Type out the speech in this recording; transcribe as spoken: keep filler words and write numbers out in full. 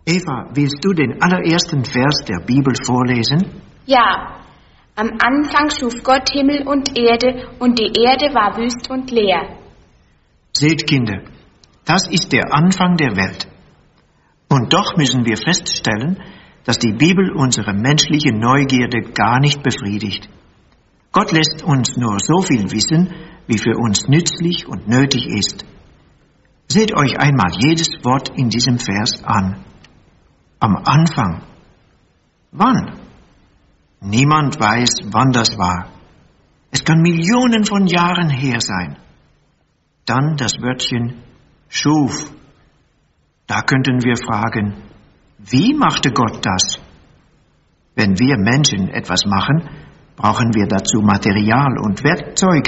Eva, willst du den allerersten Vers der Bibel vorlesen? Ja, am Anfang schuf Gott Himmel und Erde, und die Erde war wüst und leer. Seht, Kinder, das ist der Anfang der Welt. Und doch müssen wir feststellen, dass die Bibel unsere menschliche Neugierde gar nicht befriedigt. Gott lässt uns nur so viel wissen, wie für uns nützlich und nötig ist. Seht euch einmal jedes Wort in diesem Vers an. Am Anfang. Wann? Niemand weiß, wann das war. Es kann Millionen von Jahren her sein. Dann das Wörtchen schuf. Da könnten wir fragen, wie machte Gott das? Wenn wir Menschen etwas machen, brauchen wir dazu Material und Werkzeuge.